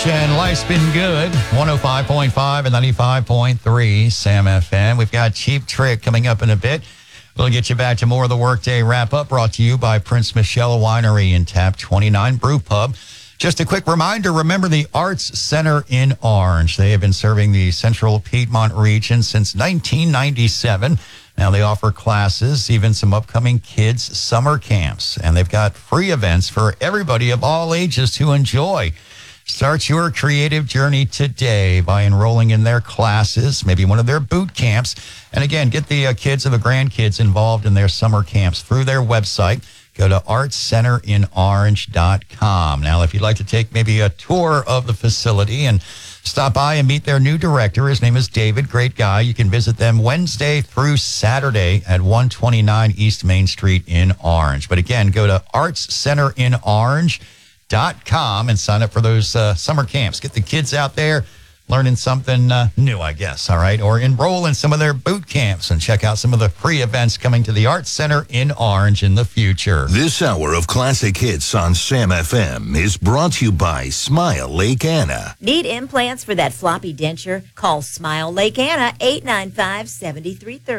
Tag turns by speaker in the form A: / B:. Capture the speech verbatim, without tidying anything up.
A: and life's been good. one oh five point five and ninety-five point three Sam F M. We've got Cheap Trick coming up in a bit. We'll get you back to more of the Workday Wrap-Up brought to you by Prince Michelle Winery and Tap twenty-nine Brew Pub. Just a quick reminder, remember the Arts Center in Orange. They have been serving the central Piedmont region since nineteen ninety-seven. Now they offer classes, even some upcoming kids' summer camps. And they've got free events for everybody of all ages to enjoy. Start your creative journey today by enrolling in their classes, maybe one of their boot camps. And again, get the uh, kids and the grandkids involved in their summer camps through their website. Go to arts center in orange dot com. Now, if you'd like to take maybe a tour of the facility and stop by and meet their new director, his name is David, great guy. You can visit them Wednesday through Saturday at one twenty-nine East Main Street in Orange. But again, go to arts center in orange dot com and sign up for those uh, summer camps. Get the kids out there learning something uh, new, I guess, all right? Or enroll in some of their boot camps and check out some of the free events coming to the Arts Center in Orange in the future.
B: This hour of classic hits on Sam F M is brought to you by Smile Lake Anna.
C: Need implants for that floppy denture? Call Smile Lake Anna, eight nine five, seven three three zero.